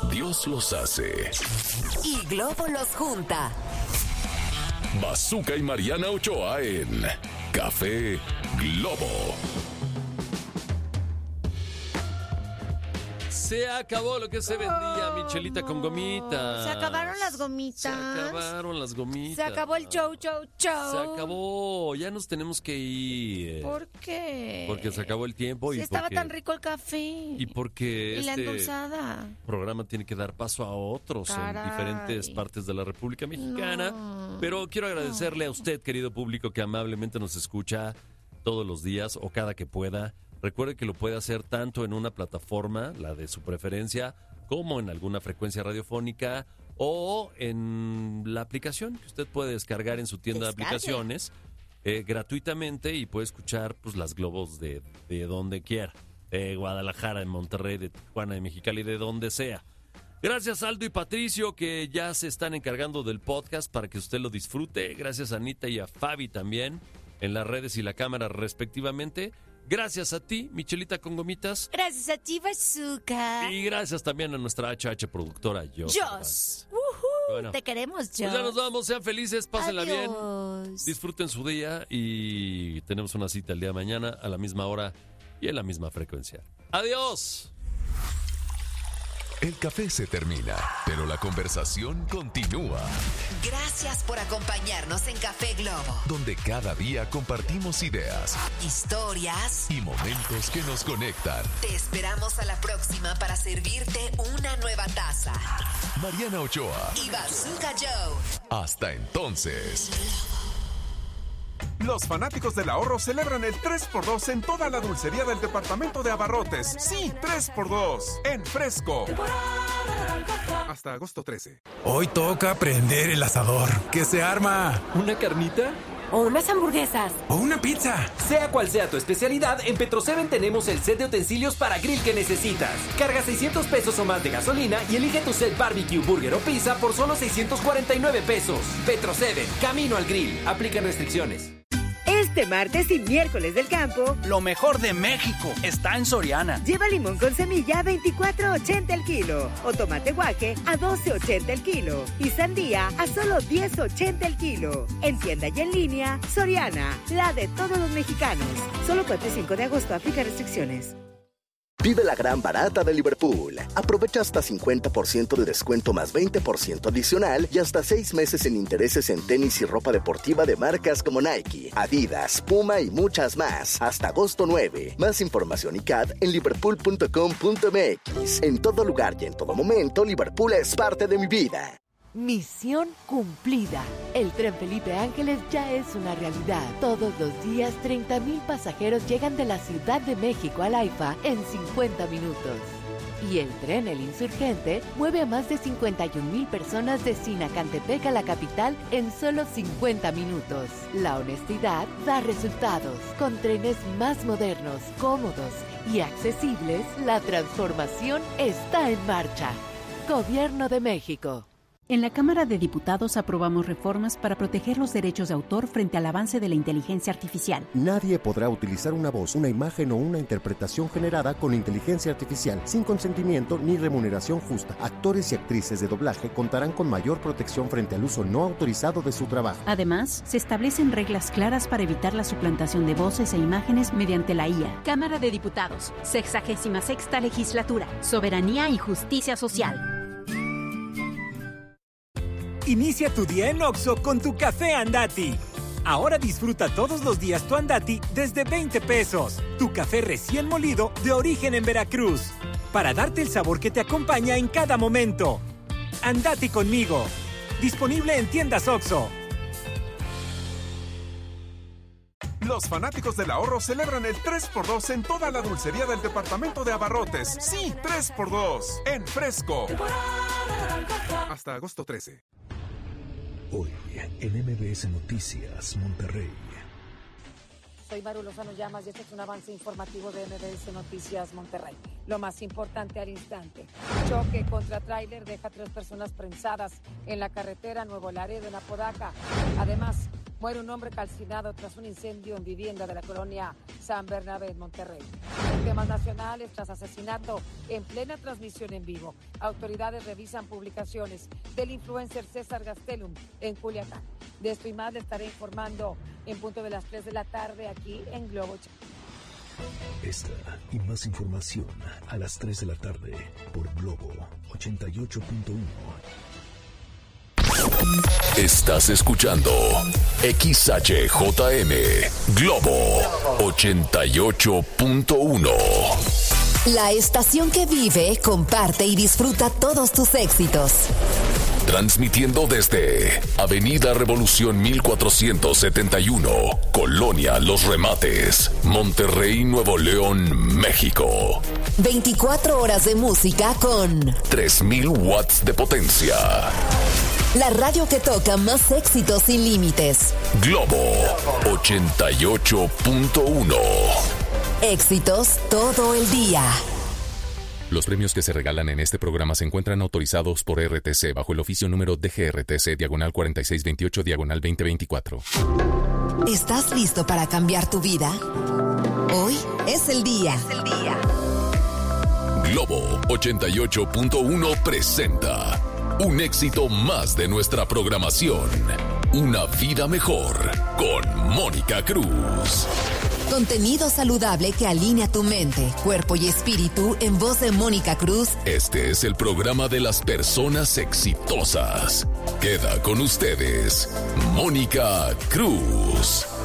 Dios los hace y Globo los junta. Bazooka y Mariana Ochoa en Café Globo. Se acabó lo que se vendía, Michelita con gomitas. Se acabaron las gomitas. Se acabaron las gomitas. Se acabó el show. Se acabó. Ya nos tenemos que ir. ¿Por qué? Porque se acabó el tiempo Si y estaba porque... tan rico el café. Y porque y la endulzada. programa tiene que dar paso a otros Caray. en diferentes partes de la República Mexicana. No. Pero quiero agradecerle a usted, querido público, que amablemente nos escucha todos los días o cada que pueda. Recuerde que lo puede hacer tanto en una plataforma, la de su preferencia, como en alguna frecuencia radiofónica o en la aplicación que usted puede descargar en su tienda de aplicaciones gratuitamente y puede escuchar pues las globos de donde quiera, de Guadalajara, de Monterrey, de Tijuana, de Mexicali, de donde sea. Gracias Aldo y Patricio que ya se están encargando del podcast para que usted lo disfrute. Gracias a Anita y a Fabi también en las redes y la cámara respectivamente. Gracias a ti, Michelita con gomitas. Gracias a ti, Bazooka. Y gracias también a nuestra HH productora, Jos. Bueno, Te queremos, Jos. pues ya nos vamos, sean felices, pásenla bien. Adiós. Disfruten su día y tenemos una cita el día de mañana a la misma hora y en la misma frecuencia. ¡Adiós! El café se termina, pero la conversación continúa. Gracias por acompañarnos en Café Globo. Donde cada día compartimos ideas, Historias. y momentos que nos conectan. Te esperamos a la próxima para servirte una nueva taza. Mariana Ochoa. Y Bazooka Joe. Hasta entonces. Los fanáticos del ahorro celebran el 3x2 en toda la dulcería del departamento de abarrotes. Sí, 3x2 en Fresco. Hasta agosto 13. Hoy toca prender el asador. ¿Qué se arma? ¿Una carnita? O unas hamburguesas. ¿O una pizza? Sea cual sea tu especialidad, en Petro7 tenemos el set de utensilios para grill que necesitas. Carga 600 pesos o más de gasolina y elige tu set barbecue, burger o pizza por solo 649 pesos. Petro7, camino al grill. Aplican restricciones. Este martes y miércoles del campo, lo mejor de México está en Soriana. Lleva limón con semilla a $24.80 el kilo, o tomate guaje a $12.80 el kilo, y sandía a solo $10.80 el kilo. En tienda y en línea, Soriana, la de todos los mexicanos. Solo 4 y 5 de agosto, aplica restricciones. Vive la gran barata de Liverpool. Aprovecha hasta 50% de descuento más 20% adicional y hasta 6 meses en intereses en tenis y ropa deportiva de marcas como Nike, Adidas, Puma y muchas más. Hasta agosto 9. Más información y CAD en liverpool.com.mx. En todo lugar y en todo momento, Liverpool es parte de mi vida. Misión cumplida. El Tren Felipe Ángeles ya es una realidad. Todos los días, 30,000 pasajeros llegan de la Ciudad de México al AIFA en 50 minutos. Y el tren El Insurgente mueve a más de 51,000 personas de Sinacantepec a la capital en solo 50 minutos. La honestidad da resultados. Con trenes más modernos, cómodos y accesibles, la transformación está en marcha. Gobierno de México. En la Cámara de Diputados aprobamos reformas para proteger los derechos de autor frente al avance de la inteligencia artificial. Nadie podrá utilizar una voz, una imagen o una interpretación generada con inteligencia artificial sin consentimiento ni remuneración justa. Actores y actrices de doblaje contarán con mayor protección frente al uso no autorizado de su trabajo. Además, se establecen reglas claras para evitar la suplantación de voces e imágenes mediante la IA. Cámara de Diputados, 66ª Legislatura, Soberanía y Justicia Social. Inicia tu día en Oxxo con tu café Andati. Ahora disfruta todos los días tu Andati desde 20 pesos. Tu café recién molido de origen en Veracruz. Para darte el sabor que te acompaña en cada momento. Andati conmigo. Disponible en tiendas Oxxo. Los fanáticos del ahorro celebran el 3x2 en toda la dulcería del departamento de abarrotes. Sí, 3x2 en Fresco. Hasta agosto 13. Hoy en MBS Noticias Monterrey. Soy Maru Lozano Llamas y este es un avance informativo de MBS Noticias Monterrey. Lo más importante al instante. Choque contra tráiler deja 3 personas prensadas en la carretera Nuevo Laredo en Apodaca. Además, Muere un hombre calcinado tras un incendio en vivienda de la colonia San Bernabé en Monterrey. En temas nacionales, tras asesinato en plena transmisión en vivo, autoridades revisan publicaciones del influencer César Gastelum en Culiacán. De esto y más le estaré informando en punto de las 3 de la tarde aquí en Globo. Esta y más información a las 3 de la tarde por Globo 88.1. Estás escuchando XHJM Globo 88.1. La estación que vive, comparte y disfruta todos tus éxitos. Transmitiendo desde Avenida Revolución 1471, Colonia Los Remates, Monterrey, Nuevo León, México. 24 horas de música con 3000 watts de potencia. La radio que toca más éxitos sin límites. Globo 88.1. Éxitos todo el día. Los premios que se regalan en este programa se encuentran autorizados por RTC bajo el oficio número DGRTC /4628/2024. ¿Estás listo para cambiar tu vida? Hoy es el día. Globo 88.1 presenta un éxito más de nuestra programación. Una vida mejor con Mónica Cruz. Contenido saludable que alinea tu mente, cuerpo y espíritu en voz de Mónica Cruz. Este es el programa de las personas exitosas. Queda con ustedes, Mónica Cruz.